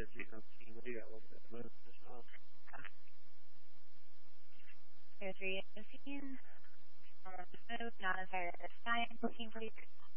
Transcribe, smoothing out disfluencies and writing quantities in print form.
What do you got? There's 3 scene. Move, not inside this time. Looking, please.